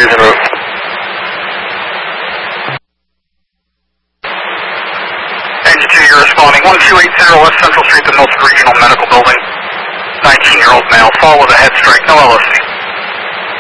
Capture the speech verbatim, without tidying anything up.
Susan Road. Engine two, you're responding one two eight zero West Central Street, the Milford Regional Medical Building. nineteen-year-old male, fall with a head strike, no L S D.